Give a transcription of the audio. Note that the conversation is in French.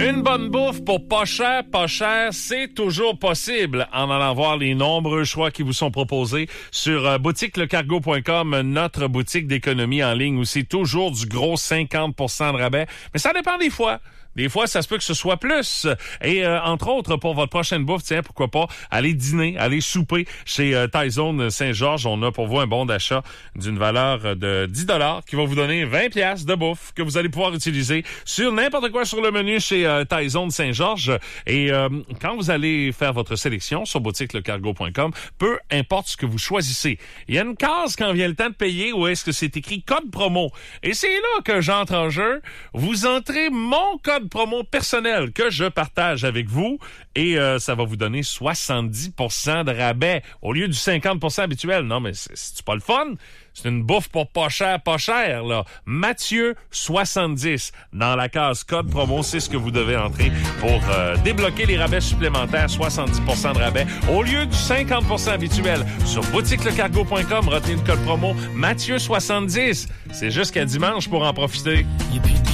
Une bonne bouffe pour pas cher, c'est toujours possible en allant voir les nombreux choix qui vous sont proposés sur boutiquelecargo.com, notre boutique d'économie en ligne où c'est toujours du gros 50% de rabais. Mais ça dépend des fois. Des fois, ça se peut que ce soit plus. Et entre autres, pour votre prochaine bouffe, tiens, pourquoi pas, aller dîner, aller souper chez Thaizone Saint-Georges. On a pour vous un bon d'achat d'une valeur de 10 $ qui va vous donner 20 piastres de bouffe que vous allez pouvoir utiliser sur n'importe quoi sur le menu chez Thaizone Saint-Georges. Et quand vous allez faire votre sélection sur boutiquelecargo.com, peu importe ce que vous choisissez, il y a une case quand vient le temps de payer où est-ce que c'est écrit code promo. Et c'est là que j'entre en jeu. Vous entrez mon code promo personnel que je partage avec vous et ça va vous donner 70% de rabais au lieu du 50% habituel. Non, mais c'est pas le fun? C'est une bouffe pour pas cher, là. Mathieu 70 dans la case code promo, c'est ce que vous devez entrer pour débloquer les rabais supplémentaires, 70% de rabais au lieu du 50% habituel. Sur boutiquelecargo.com, retenez le code promo Mathieu 70. C'est jusqu'à dimanche pour en profiter.